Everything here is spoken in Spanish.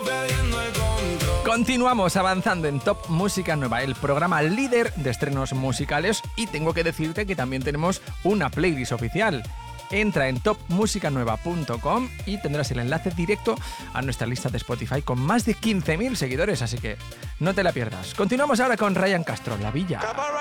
perdiendo el control. Continuamos avanzando en Top Música Nueva, el programa líder de estrenos musicales, y tengo que decirte que también tenemos una playlist oficial. Entra en topmusicanueva.com y tendrás el enlace directo a nuestra lista de Spotify con más de 15.000 seguidores, así que no te la pierdas. Continuamos ahora con Ryan Castro, La Villa.